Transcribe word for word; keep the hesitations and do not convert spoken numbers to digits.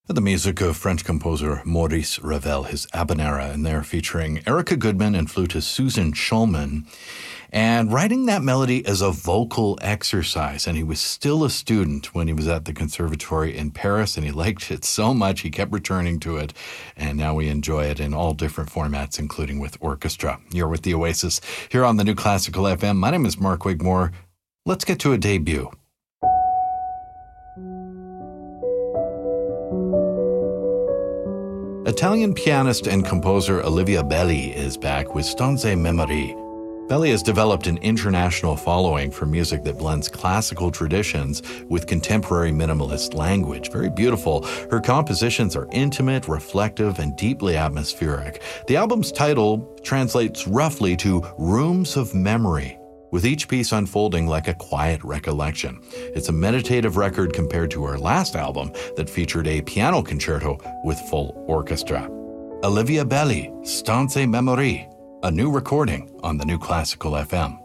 The music of French composer Maurice Ravel, his Habanera, and they're featuring Erica Goodman and flutist Susan Schulman, and writing that melody as a vocal exercise. And he was still a student when he was at the conservatory in Paris, and he liked it so much he kept returning to it, and now we enjoy it in all different formats, including with orchestra. You're with the Oasis here on the New Classical F M. My name is Mark Wigmore. Let's get to a debut. Italian pianist and composer Olivia Belli is back with Stanze Memorie. Belli has developed an international following for music that blends classical traditions with contemporary minimalist language. Very beautiful. Her compositions are intimate, reflective, and deeply atmospheric. The album's title translates roughly to Rooms of Memory, with each piece unfolding like a quiet recollection. It's a meditative record compared to her last album that featured a piano concerto with full orchestra. Olivia Belli, Stanze Memorie, a new recording on the New Classical F M.